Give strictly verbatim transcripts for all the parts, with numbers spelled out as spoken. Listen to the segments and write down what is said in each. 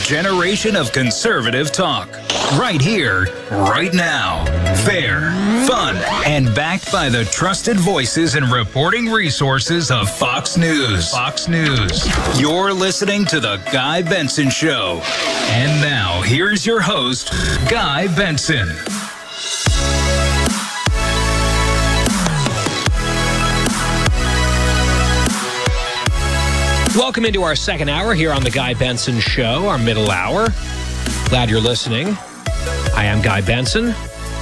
generation of conservative talk. Right here, right now. Fair, fun, and backed by the trusted voices and reporting resources of Fox News. Fox News. You're listening to The Guy Benson Show. And now, here's your host, Guy Benson. Welcome into our second hour here on The Guy Benson Show, our middle hour. Glad you're listening. I am Guy Benson.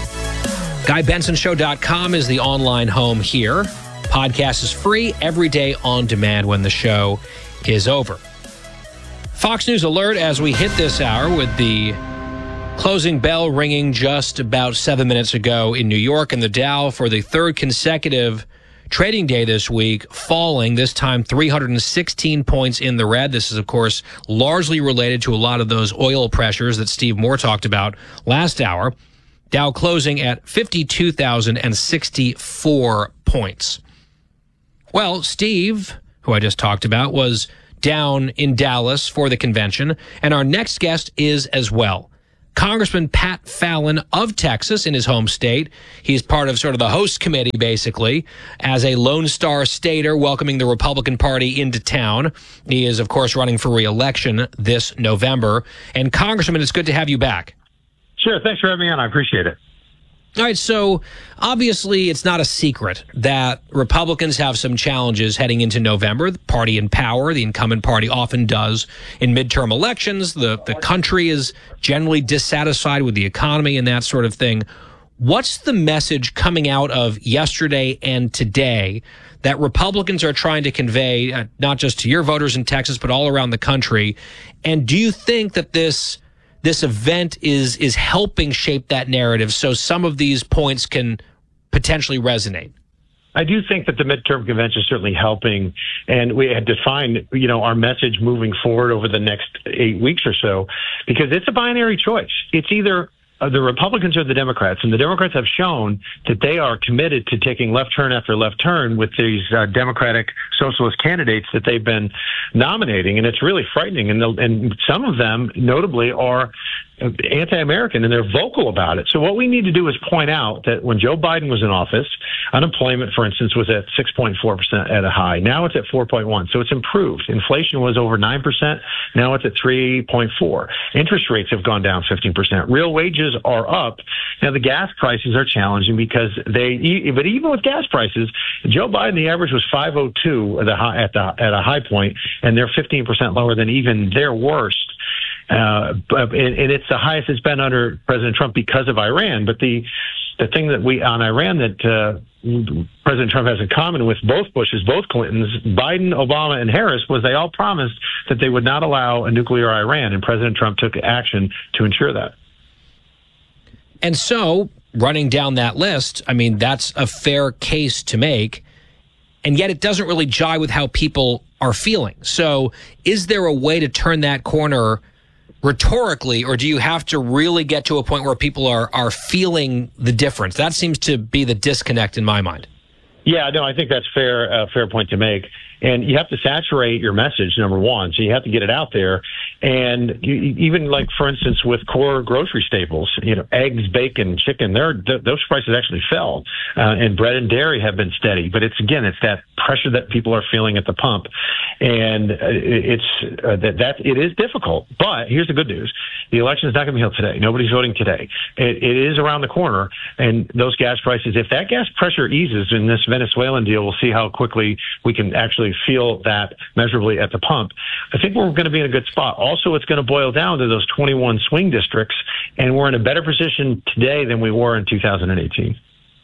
Guy Benson Show dot com is the online home here. Podcast is free every day on demand when the show is over. Fox News alert as we hit this hour with the closing bell ringing just about seven minutes ago in New York, and the Dow for the third consecutive trading day this week, falling, this time three hundred sixteen points in the red. This is, of course, largely related to a lot of those oil pressures that Steve Moore talked about last hour. Dow closing at fifty-two thousand sixty-four points. Well, Steve, who I just talked about, was down in Dallas for the convention, and our next guest is as well. Congressman Pat Fallon of Texas in his home state. He's part of sort of the host committee, basically, as a Lone Star stater welcoming the Republican Party into town. He is, of course, running for re-election this November. And Congressman, it's good to have you back. Sure. Thanks for having me on. I appreciate it. All right, so obviously it's not a secret that Republicans have some challenges heading into November. The party in power, the incumbent party, often does in midterm elections. The, the country is generally dissatisfied with the economy and that sort of thing. What's the message coming out of yesterday and today that Republicans are trying to convey, uh, not just to your voters in Texas, but all around the country? And do you think that this This event is is helping shape that narrative so some of these points can potentially resonate? I do think that the midterm convention is certainly helping, and we had defined, you know, our message moving forward over the next eight weeks or so, because it's a binary choice. It's either uh, the Republicans or the Democrats, and the Democrats have shown that they are committed to taking left turn after left turn with these uh, Democratic socialist candidates that they've been nominating, and it's really frightening. And, the, and some of them, notably, are anti-American, and they're vocal about it. So what we need to do is point out that when Joe Biden was in office, unemployment, for instance, was at six point four percent at a high. Now it's at four point one. So it's improved. Inflation was over nine percent. Now it's at three point four. Interest rates have gone down fifteen percent. Real wages are up. Now the gas prices are challenging because they, but even with gas prices, Joe Biden, the average was five oh two at the high, at the, at a high point, and they're fifteen percent lower than even their worst. Uh, and, and it's the highest it's been under President Trump because of Iran. But the the thing that we on Iran that uh, President Trump has in common with both Bushes, both Clintons, Biden, Obama, and Harris was they all promised that they would not allow a nuclear Iran, and President Trump took action to ensure that. And so, running down that list, I mean, that's a fair case to make, and yet it doesn't really jive with how people are feeling. So is there a way to turn that corner rhetorically, or do you have to really get to a point where people are are feeling the difference? That seems to be the disconnect in my mind. Yeah, no, I think that's fair, uh, fair point to make. And you have to saturate your message, number one. So you have to get it out there. And you, even like, for instance, with core grocery staples, you know, eggs, bacon, chicken, they're, th- those prices actually fell. Uh, and bread and dairy have been steady. But it's, again, it's that pressure that people are feeling at the pump. And uh, it's uh, that, that it is difficult. But here's the good news. The election is not going to be held today. Nobody's voting today. It, it is around the corner. And those gas prices, if that gas pressure eases in this Venezuelan deal, we'll see how quickly we can actually feel that measurably at the pump. I think we're going to be in a good spot. Also, it's going to boil down to those twenty-one swing districts, and we're in a better position today than we were in two thousand eighteen.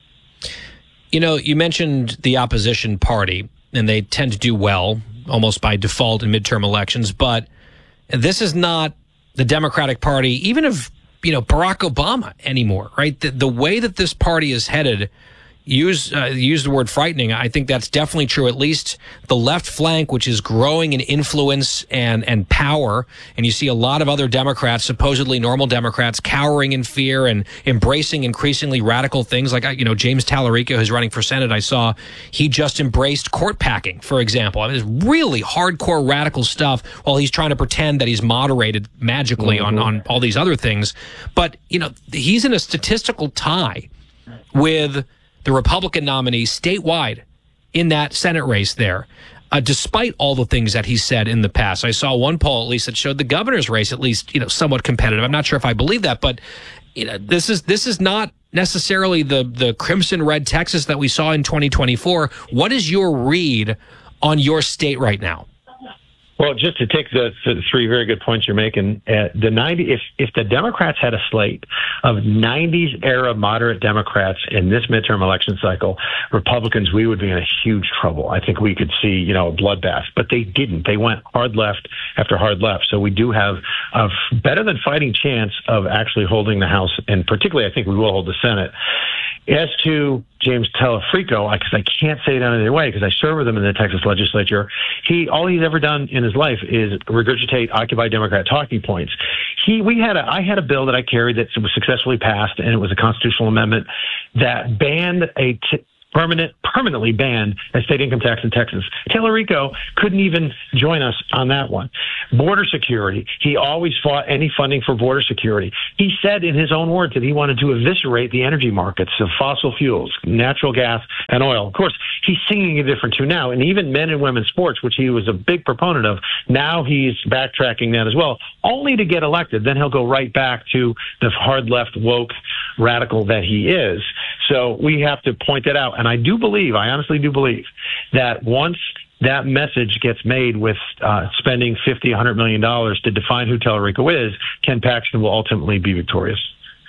You know, you mentioned the opposition party, and they tend to do well almost by default in midterm elections, but this is not the Democratic Party, even of, you know, Barack Obama anymore, right? The, the way that this party is headed, use uh, use the word frightening. I think that's definitely true. At least the left flank, which is growing in influence and and power, and you see a lot of other Democrats, supposedly normal Democrats, cowering in fear and embracing increasingly radical things. Like, you know, James Tallarico, who's running for Senate, I saw he just embraced court packing, for example. I mean, it's really hardcore radical stuff while he's trying to pretend that he's moderated magically mm-hmm. on, on all these other things. But, you know, he's in a statistical tie with the Republican nominee statewide in that Senate race there, uh, despite all the things that he said in the past. I saw one poll, at least, that showed the governor's race, at least, you know, somewhat competitive. I'm not sure if I believe that, but you know, this is this is not necessarily the the crimson red Texas that we saw in twenty twenty-four. What is your read on your state right now? Well, just to take the, the three very good points you're making, uh, the ninety if if the Democrats had a slate of nineties era moderate Democrats in this midterm election cycle, Republicans, we would be in a huge trouble. I think we could see, you know, a bloodbath, but they didn't. They went hard left after hard left. So we do have a better than fighting chance of actually holding the House, and particularly I think we will hold the Senate. As to James Tallarico, because I, I can't say it any other way because I serve with him in the Texas legislature. He all he's ever done in his life is regurgitate Occupy Democrat talking points. He we had a I had a bill that I carried that was successfully passed, and it was a constitutional amendment that banned a t- permanent permanently banned a state income tax in Texas. Tallarico couldn't even join us on that one. Border security. He always fought any funding for border security. He said in his own words that he wanted to eviscerate the energy markets of fossil fuels, natural gas, and oil. Of course, he's singing a different tune now, and even men and women's sports, which he was a big proponent of, now he's backtracking that as well, only to get elected. Then he'll go right back to the hard left woke radical that he is. So we have to point that out. And I do believe, I honestly do believe, that once that message gets made with uh, spending fifty, one hundred million dollars to define who Tallarico is, Ken Paxton will ultimately be victorious.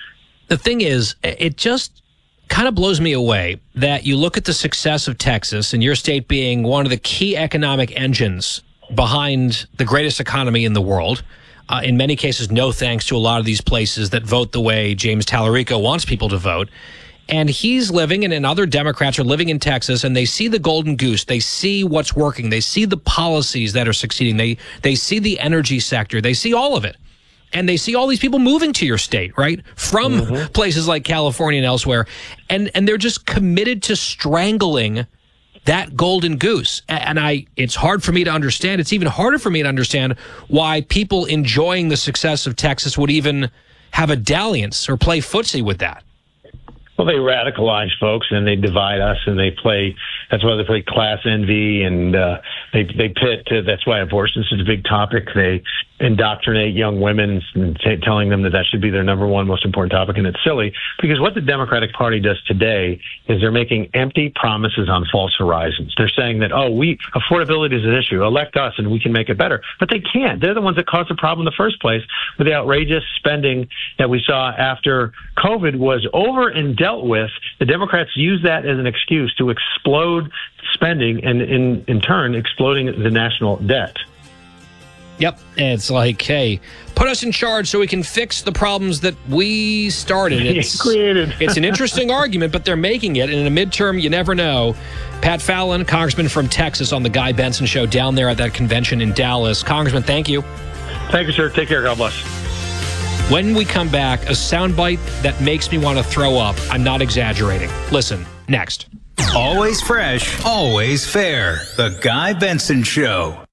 The thing is, it just kind of blows me away that you look at the success of Texas and your state being one of the key economic engines behind the greatest economy in the world. Uh, in many cases, no thanks to a lot of these places that vote the way James Tallarico wants people to vote. And he's living, and, and other Democrats are living in Texas, and they see the golden goose. They see what's working. They see the policies that are succeeding. They they see the energy sector. They see all of it. And they see all these people moving to your state, right, from mm-hmm. places like California and elsewhere. And and they're just committed to strangling that golden goose. And I, it's hard for me to understand. It's even harder for me to understand why people enjoying the success of Texas would even have a dalliance or play footsie with that. Well, they radicalize folks and they divide us, and they play. That's why they play class envy, and uh, they they pit. Uh, that's why abortion is a big topic. They indoctrinate young women and t- telling them that that should be their number one most important topic, and it's silly because what the Democratic Party does today is they're making empty promises on false horizons. They're saying that, oh, we affordability is an issue. Elect us and we can make it better, but they can't. They're the ones that caused the problem in the first place with the outrageous spending that we saw after COVID was over and dealt with. The Democrats use that as an excuse to explode spending and in, in turn exploding the national debt. Yep. It's like, hey, put us in charge so we can fix the problems that we started. It's created. It's an interesting argument, but they're making it. And in a midterm, you never know. Pat Fallon, Congressman from Texas, on the Guy Benson Show down there at that convention in Dallas. Congressman, thank you. Thank you, sir. Take care. God bless. When we come back, a soundbite that makes me want to throw up. I'm not exaggerating. Listen, next. Always fresh, always fair. The Guy Benson Show.